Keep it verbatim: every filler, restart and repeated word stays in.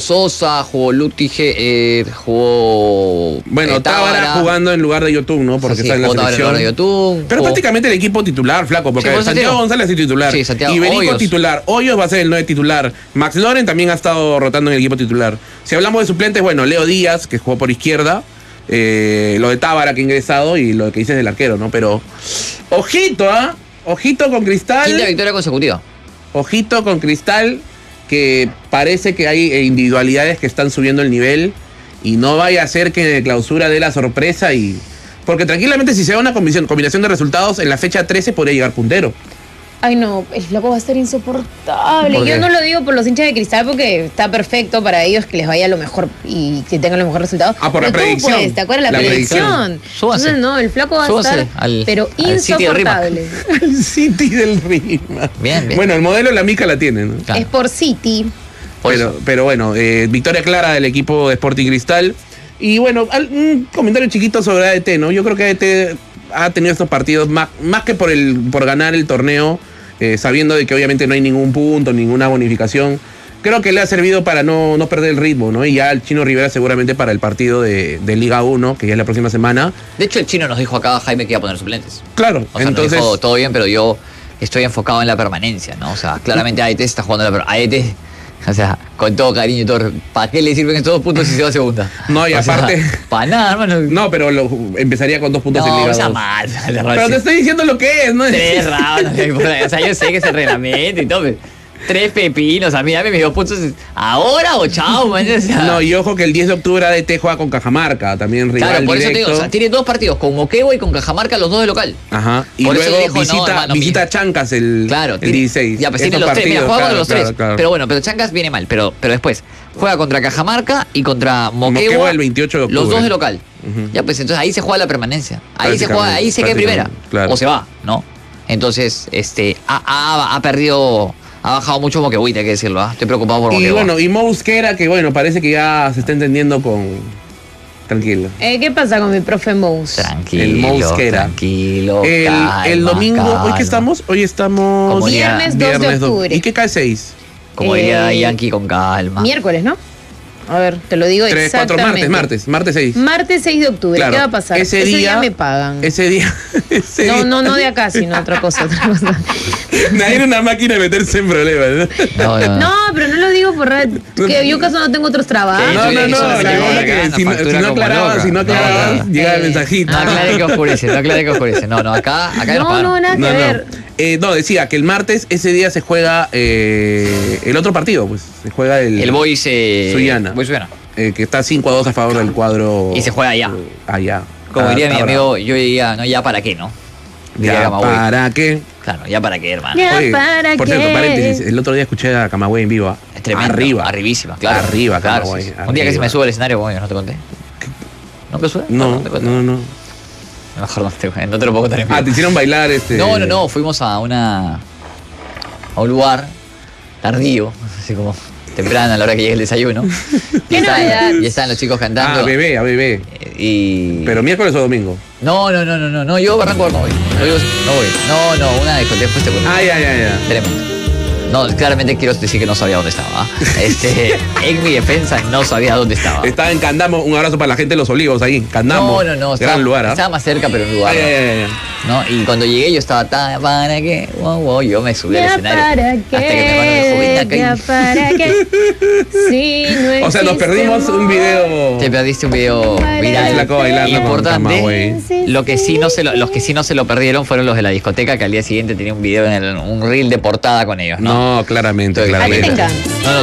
Sosa, jugó Lutige, eh, jugó... Bueno, eh, Tábara Tábara jugando en lugar de Yotun, ¿no? Porque sí, está en la jugó Tábara en lugar selección. de Yotun, Pero jugó- prácticamente el equipo titular, flaco, porque Sí, por eso Santiago digo. González es titular. Sí, Santiago y Benico Hoyos. titular. Hoyos va a ser el nueve titular. Max Loren también ha estado rotando en el equipo titular. Si hablamos de suplentes, bueno, Leo Díaz, que jugó por izquierda. Eh, lo de Tábara, que ha ingresado. Y lo que dices del arquero, ¿no? Pero, ojito, ¿ah? Ojito con Cristal. Quinta victoria consecutiva. Ojito con Cristal, que parece que hay individualidades que están subiendo el nivel y no vaya a ser que de clausura dé la sorpresa y... Porque tranquilamente si se da una combinación, combinación de resultados, en la fecha trece podría llegar puntero. Ay, no, el flaco va a ser insoportable. ¿Por qué? Yo no lo digo por los hinchas de Cristal porque está perfecto para ellos que les vaya lo mejor y que tengan los mejores resultados. Ah, por la Pero tú, predicción. pues, ¿te acuerdas la, La predicción? predicción. Súbanse. Entonces, no, el flaco va a Súbanse estar, al- pero al City de Rima. insoportable. El City del Rima. Bien, bien. Bueno, el modelo la mica la tiene, ¿no? Claro. Es por City. Por Pero, eso. pero bueno, eh, victoria clara del equipo de Sporting Cristal. Y bueno, al- un comentario chiquito sobre A D T, ¿no? Yo creo que A D T ha tenido estos partidos más, más que por, el, por ganar el torneo, eh, sabiendo de que obviamente no hay ningún punto, ninguna bonificación. Creo que le ha servido para no, no perder el ritmo, ¿no? Y ya el Chino Rivera seguramente para el partido de, de Liga uno, que ya es la próxima semana. De hecho, el chino nos dijo acá, Jaime, que iba a poner suplentes. Claro, O sea, entonces... nos dijo todo bien, pero yo estoy enfocado en la permanencia, ¿no? O sea, claramente A E T está jugando en la permanencia. A E T, o sea, con todo cariño y todo. ¿Para qué le sirven estos dos puntos si se va a segunda? No, y O sea, aparte- para nada, hermano. No, pero lo- empezaría con dos puntos en No, Liga sea dos. mal. Pero te estoy diciendo lo que es, ¿no? Tres rounds, no importa. O sea, yo sé que es el reglamento y todo, pero tres pepinos, a mí dame mis dos puntos. ¿Ahora o chao, man? O sea, No, y ojo que el diez de octubre A D T juega con Cajamarca, también rival claro, por eso te directo. digo, o sea, tiene dos partidos, con Moquegua y con Cajamarca, los dos de local. Ajá. Y Por eso luego le dijo, no, visita, hermano, visita mi- a Chancas el, Claro, el tiene- dieciséis. Ya, pues tiene Estos los tres. Mira, partidos, juega claro, con los claro, tres. claro. Pero bueno, pero Chancas viene mal. Pero, pero después, juega contra Cajamarca y contra Moquegua. Moquegua el veintiocho de octubre. Los dos de local. Ujú. Ya, pues entonces ahí se juega la permanencia. Ahí se juega, ahí se queda en primera. Prácticamente, claro. O se va, ¿no? Entonces, este, ha, ha, ha perdido, ha bajado mucho Moquegua, hay que decirlo, ¿ah? Estoy preocupado por Y Moquegua. bueno, y Mosquera, que bueno, parece que ya se está entendiendo con... Tranquilo. Eh, ¿Qué pasa con mi profe Mous? Tranquilo, el Mosquera. tranquilo, El, calma, el domingo, ¿hoy calma. qué estamos? Hoy estamos... Como día- Viernes dos de viernes dos. octubre. ¿Y qué cae seis? Como Eh, diría Yankee, con calma. Miércoles, ¿no? A ver, te lo digo Tres, cuatro, exactamente. martes, martes, martes seis. Martes seis de octubre. Claro, ¿Qué va a pasar? ese Ese día- me pagan. Ese día... Ese No, día- no, no de acá, sino otra cosa, otra cosa. Nadie era una máquina de meterse en problemas, ¿no? No, no, no. No, pero no lo digo por ra- que yo caso no tengo otros trabajos. Sí, No, no, eso no, es la lo que verdad acá, que una si no, factura si no como aclarabas, loca. si no No, aclarabas, no, no. llegaba el Eh, mensajito. No aclare que oscurece, no aclare que oscurece. No, no, acá, acá nos No, pagaron. no, nada que No, no. ver. Eh, no, decía que el martes, ese día se juega eh, el otro partido, pues. Se juega el. El Boys eh, Suyana. Boys Suyana. eh, que está cinco a dos a favor del cuadro. Y se juega allá. eh, allá. Como Ah, diría mi está amigo, yo diría, no, ya para qué, ¿no? Diría Ya, Camagüey. ¿para qué? Claro, ya para qué, hermano. Ya. Oye, ¿para por qué? cierto, paréntesis, el otro día escuché a Camagüey en vivo. ¿ah? Es tremendo. Arriba. Arribísima, claro. Arriba, claro. Camagüey, sí, sí. Un día que se arriba. me sube al escenario, bueno, no te conté. ¿No te sube? No, te conté. no, no. Mejor no te, no te lo puedo contar en vivo. Ah, te hicieron bailar este. No, no, no, fuimos a una. a un lugar tardío, así como temprano a la hora que llegue el desayuno. Y ¿Qué estaban, novedad? y estaban los chicos cantando. Ah, bebé, a bebé. Y. Pero miércoles o domingo. No, no, no, no, no, no, yo arranco no voy. No, yo- no voy. No, no, una discoteca, después te cuento. Ah, ya, ya, ya. Tremendo. No, claramente quiero decir que no sabía dónde estaba. ¿ah? Este, en mi defensa no sabía dónde estaba. Estaba en Candamo, un abrazo para la gente de Los Olivos ahí, Candamo. No, no, no. Gran Estaba, lugar, ¿ah? estaba más cerca, pero en un lugar. Ay, ¿no? ay, ay, ay. ¿No? Y cuando llegué yo estaba tan para qué, wow, wow, yo me subí al Ya escenario. para Hasta que mi hermano me dijo, ven qué, acá. ya y- para qué. Si no O sea, nos existe perdimos un amor. video. Te perdiste un video Para viral. Flaco bailando con Importante. Camagüey. Lo que sí no se lo, los que sí no se lo perdieron fueron los de la discoteca, que al día siguiente tenía un video en el, un reel de portada con ellos, ¿no? No, claramente, Entonces, A ti te claramente. encanta. No, no,